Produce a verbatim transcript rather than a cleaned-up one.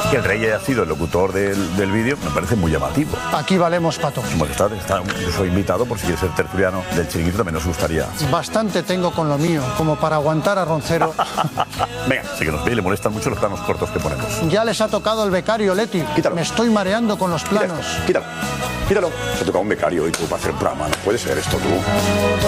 Que el rey haya sido el locutor del, del vídeo me parece muy llamativo. Aquí valemos pato. Bueno, está, está, yo soy invitado, por si quieres ser tertuliano del Chiringuito, también nos gustaría. Bastante tengo con lo mío, como para aguantar a Roncero. Venga, sé que nos ve y le molestan mucho los planos cortos que ponemos. Ya les ha tocado el becario, Leti. Quítalo. Me estoy mareando con los planos. Quítalo, quítalo. Quítalo. Se toca un becario y tú para hacer un programa. No puede ser esto tú.